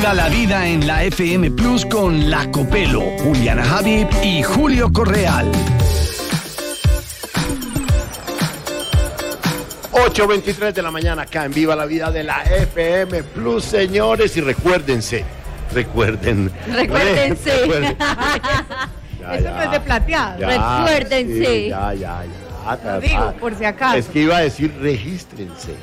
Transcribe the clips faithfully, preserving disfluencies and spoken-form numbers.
Viva la vida en la F M Plus con La Copelo, Juliana Habib y Julio Correal. ocho veintitrés de la mañana acá en Viva la Vida de la F M Plus, señores, y recuérdense, recuerden. Recuérdense. recuerden. Ya, Eso ya, no es de plateado. Ya, recuérdense. Sí, ya, ya, ya. Lo digo, por si acaso. Es que iba a decir regístrense.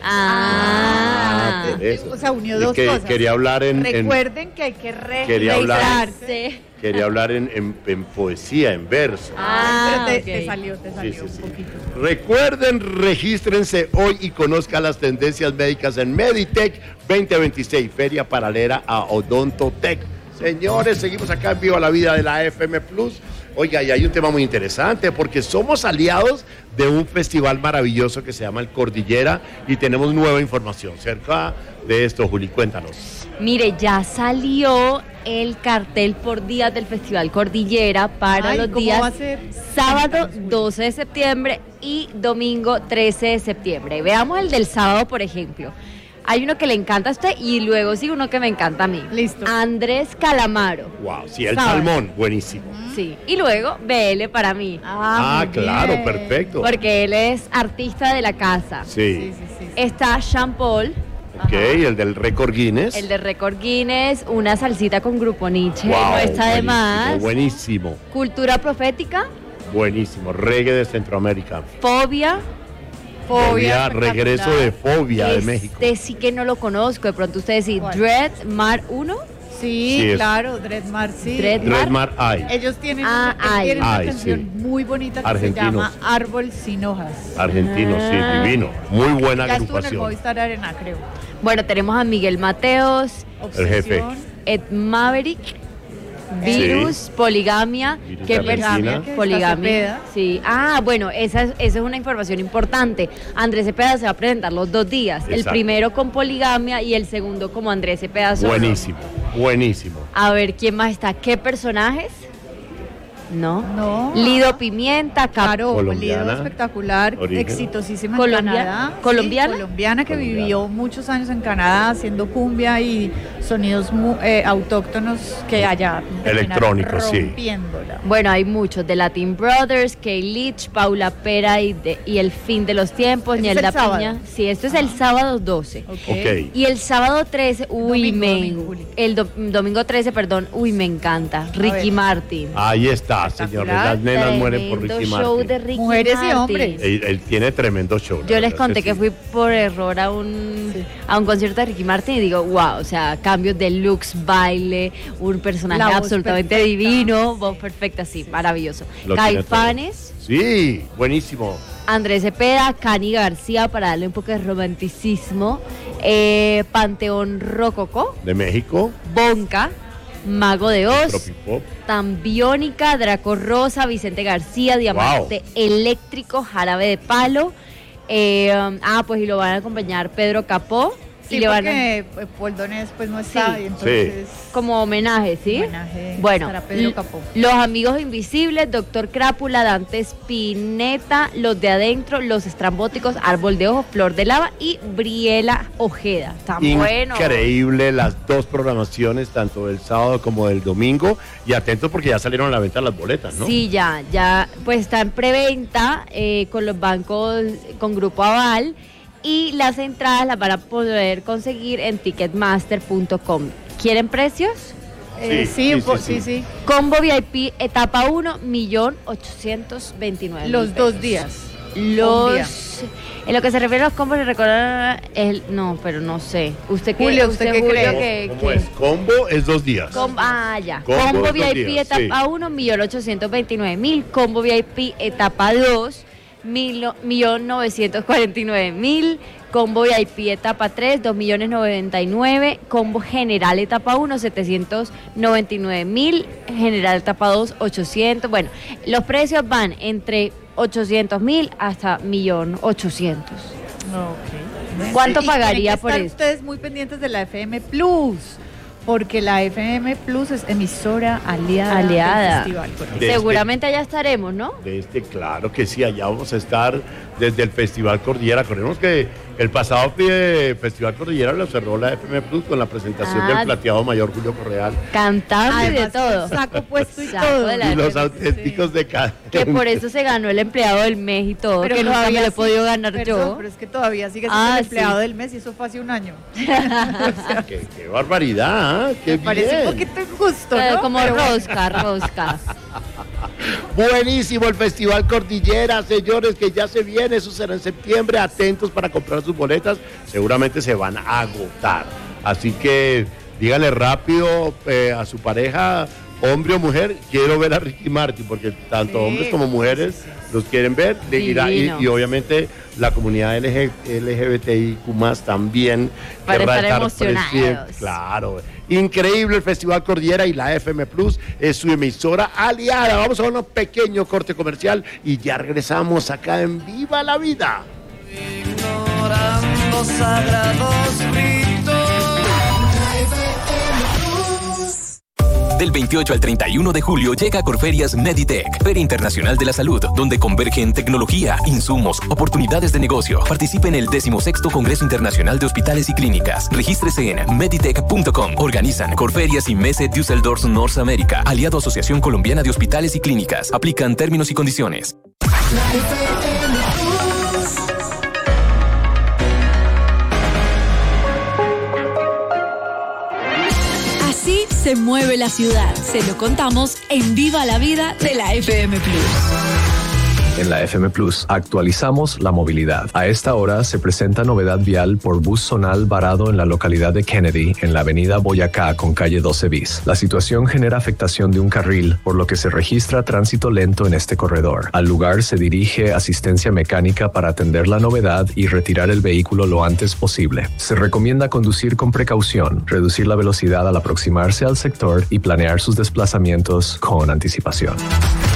Ah. Ah, o sea, unió dos que, cosas. Quería hablar en... Recuerden en, que hay que quería hablar, registrarse. Quería hablar en, en, en poesía, en verso. Ah, pero te, okay. te salió, te salió sí, sí, un sí. poquito. Recuerden, regístrense hoy y conozcan las tendencias médicas en Meditech veinte veintiséis, feria paralela a Odontotech. Señores, seguimos acá en Viva la Vida de la F M Plus. Oiga, y hay un tema muy interesante porque somos aliados de un festival maravilloso que se llama el Cordillera y tenemos nueva información cerca de esto. Juli, cuéntanos. Mire, ya salió el cartel por días del Festival Cordillera para Ay, los ¿cómo días va a ser? sábado doce de septiembre y domingo trece de septiembre. Veamos el del sábado, por ejemplo. Hay uno que le encanta a usted y luego sí uno que me encanta a mí. Listo. Andrés Calamaro. Wow, sí, el ¿Sabe? salmón, buenísimo. Sí, y luego B L para mí. Ah, Ah, muy claro, bien. perfecto. Porque él es artista de la casa. Sí. Sí, sí, sí. Está Sean Paul, Ok, el del récord Guinness. el de Record Guinness, una salsita con Grupo Nietzsche, Wow, no está de buenísimo, más. Buenísimo, Cultura profética, buenísimo. Reggae de Centroamérica. Fobia. Fobia, espectacular. regreso de Fobia de Este México. sí que no lo conozco, de pronto ustedes sí. ¿Cuál? Dread Mar uno. Sí, Sí, es- claro, Dreadmar, sí. Dread- Dreadmar Eye. Ellos tienen, Ah, una, ay. tienen una Ay, canción sí. muy bonita que Argentinos. se llama Árbol sin hojas. Argentino, Ah. sí, divino. Muy buena Ya estuvo en el agrupación. Movistar Arena, creo. Bueno, tenemos a Miguel Mateos, Obsesión. jefe. Ed Maverick, Virus, Poligamia. Virus ¿Qué de Argentina. persona? Que está Poligamia. Cepeda. Sí. Ah, bueno, esa es, esa es una información importante. Andrés Cepeda se va a presentar los dos días. El Exacto. primero con Poligamia y el segundo como Andrés Cepeda solo. Buenísimo, buenísimo. A ver, ¿quién más está? ¿Qué personajes? No. No. Lido Pimienta, Cap Claro, Colombiana. Lido espectacular, Origen. exitosísima en Colombia- Canadá. ¿colombiana? Sí, colombiana que Colombiana. vivió muchos años en Canadá haciendo cumbia y sonidos mu- eh, autóctonos que allá terminaron Electrónicos, sí. rompiéndola. Bueno, hay muchos, de Latin Brothers, Kay Leach, Paula Pera y, de- y El Fin de los Tiempos, ¿Este es Nielda el sábado? Piña. Sí, esto es el sábado doce. Ok. Ok. Y el sábado trece, uy, Domingo, me, domingo, Juli. el do- domingo trece, perdón, uy, me encanta. Ricky ver. Martin. Ahí está, señores. Las nenas mueren por Tremendo Ricky show Martin. de Ricky Mujeres y Martin. hombres. Él, él tiene tremendo show. la Yo les verdad conté es que sí. fui por error a un, Sí. a un concierto de Ricky Martin y digo, wow, o sea, cambios de looks, baile, un personaje La voz absolutamente perfecta. divino, voz perfecta, sí, maravilloso. Lo tiene Caifanes, Sí, buenísimo. Andrés Cepeda, Cani García para darle un poco de romanticismo, eh, Panteón Rococó, De México. Bonca, Mago de Oz, Tropipop. Tambiónica, Draco Rosa, Vicente García, Diamante Eléctrico, Jarabe de Palo. eh, ah, pues y lo van a acompañar Pedro Capó. Sí, y le van a, porque eh, Poldones pues no está Sí. y entonces como homenaje, ¿sí? homenaje Bueno, para Pedro l- Capó. Los Amigos Invisibles, Doctor Crápula, Dante Spinetta, Los de Adentro, Los Estrambóticos, Árbol de Ojos, Flor de Lava y Briela Ojeda. Tan bueno. Increíble las dos programaciones, tanto del sábado como del domingo. Y atentos porque ya salieron a la venta las boletas, ¿no? Sí, ya, ya, pues está en preventa eh, con los bancos, con Grupo Aval, y las entradas las van a poder conseguir en ticketmaster punto com. ¿Quieren precios? Eh, Sí, sí, sí, un po- sí, sí, sí. sí. Combo V I P etapa uno, millón ochocientos veintinueve. Los dos días. Un día. Los... En lo que se refiere a los combos, le recuerdan el... No, pero no sé. ¿Usted qué, Julio, ¿usted qué Julio, cree? que- ¿Cómo que- es? Combo es dos días. Com- ah, ya. Combo Combo dos V I P días, etapa sí. uno, millón ochocientos veintinueve mil. Combo V I P etapa dos, millón novecientos cuarenta y nueve mil. Combo V I P etapa tres, dos millones noventa y nueve. Combo general etapa uno, setecientos noventa y nueve mil. General etapa dos, ochocientos. Bueno, los precios van entre ochocientos mil hasta millón ochocientos. Ok. ¿Cuánto Y pagaría tienen que por estar esto? ustedes muy pendientes de la F M Plus, porque la F M Plus es emisora aliada, Aliada. del festival. De este- Seguramente allá estaremos, ¿no? De este, claro que sí, allá vamos a estar desde el Festival Cordillera. Recordemos que El pasado eh, Festival Cordillera lo cerró la F M Plus con la presentación Ah. del plateado mayor Julio Correal. Cantando y de Además, todo. saco puesto y Saco todo. de la Y los F M Plus, auténticos de cada. Que por eso se ganó el empleado del mes y todo, que nunca me lo he sí- podido ganar perdón, yo. Pero es que todavía sigue siendo Ah, el empleado sí. del mes y eso fue hace un año. qué, qué barbaridad, ¿eh? Qué Me parece bien. un poquito injusto, Eh, ¿no? Como Pero bueno. rosca, rosca. Buenísimo el Festival Cordillera, señores, que ya se viene, eso será en septiembre, atentos para comprar sus boletas, seguramente se van a agotar. Así que díganle rápido eh, a su pareja, hombre o mujer, quiero ver a Ricky Martin, porque tanto Sí, hombres como mujeres sí, sí. los quieren ver, Le irá- y, Divino. y obviamente la comunidad L G L G B T I Q más también Para querrá estar emocionados. presente. Claro, increíble el Festival Cordillera y la F M Plus es su emisora aliada. Vamos a un pequeño corte comercial y ya regresamos acá en Viva la Vida. Ignorando sagrados ritos. Del veintiocho al treinta y uno de julio llega a Corferias Meditech, Feria Internacional de la Salud, donde convergen tecnología, insumos, oportunidades de negocio. Participe en el decimosexto Congreso Internacional de Hospitales y Clínicas. Regístrese en meditech punto com. Organizan Corferias y Messe Düsseldorf North America, aliado Asociación Colombiana de Hospitales y Clínicas. Aplican términos y condiciones. Así se mueve la ciudad. Se lo contamos en Viva la Vida de la F M Plus. En la F M Plus actualizamos la movilidad. A esta hora se presenta novedad vial por bus zonal varado en la localidad de Kennedy, en la avenida Boyacá con calle doce bis. La situación genera afectación de un carril, por lo que se registra tránsito lento en este corredor. Al lugar se dirige asistencia mecánica para atender la novedad y retirar el vehículo lo antes posible. Se recomienda conducir con precaución, reducir la velocidad al aproximarse al sector y planear sus desplazamientos con anticipación.